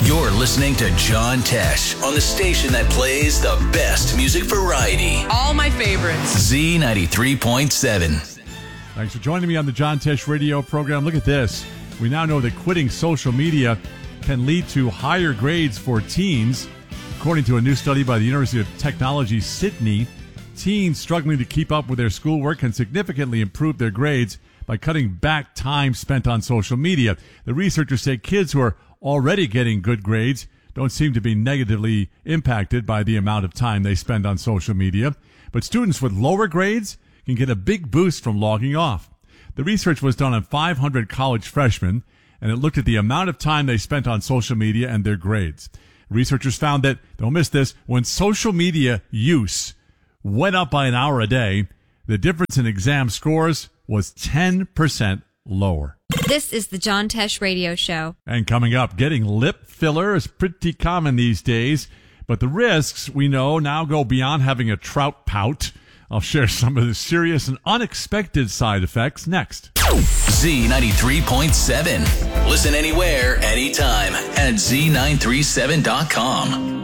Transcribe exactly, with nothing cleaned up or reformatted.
You're listening to John Tesh on the station that plays the best music variety. All my favorites. Z ninety-three point seven. Thanks for joining me on the John Tesh radio program. Look at this. We now know that quitting social media can lead to higher grades for teens. According to a new study by the University of Technology, Sydney, teens struggling to keep up with their schoolwork can significantly improve their grades by cutting back time spent on social media. The researchers say kids who are already getting good grades don't seem to be negatively impacted by the amount of time they spend on social media. But students with lower grades can get a big boost from logging off. The research was done on five hundred college freshmen, and it looked at the amount of time they spent on social media and their grades. Researchers found that, don't miss this, when social media use went up by an hour a day, the difference in exam scores was ten percent lower. This is the John Tesh Radio Show. And coming up, getting lip filler is pretty common these days, but the risks, we know, now go beyond having a trout pout. I'll share some of the serious and unexpected side effects next. Z ninety-three point seven. Listen anywhere, anytime at Z nine three seven dot com.